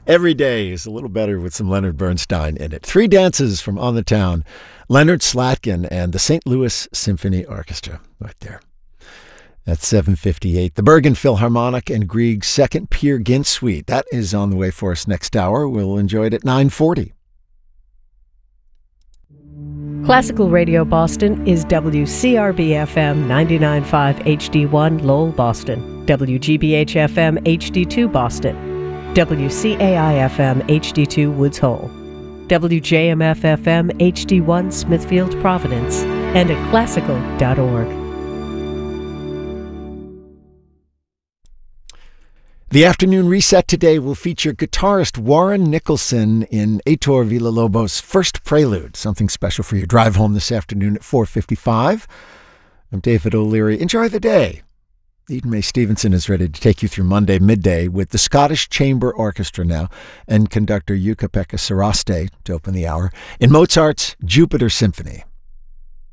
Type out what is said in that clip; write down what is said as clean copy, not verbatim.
Every day is a little better with some Leonard Bernstein in it. Three dances from On the Town, Leonard Slatkin and the St. Louis Symphony Orchestra right there. At 7:58, the Bergen Philharmonic and Grieg's Second Peer Gynt Suite. That is on the way for us next hour. We'll enjoy it at 9:40. Classical Radio Boston is WCRB-FM 99.5 HD1 Lowell, Boston, WGBH-FM HD2 Boston, WCAI-FM HD2 Woods Hole, WJMF-FM HD1 Smithfield, Providence, and at classical.org. The afternoon reset today will feature guitarist Warren Nicholson in Heitor Villa-Lobos' first prelude, something special for your drive home this afternoon at 4:55. I'm David O'Leary. Enjoy the day. Eden May Stevenson is ready to take you through Monday midday with the Scottish Chamber Orchestra now and conductor Jukka-Pekka Saraste to open the hour in Mozart's Jupiter Symphony.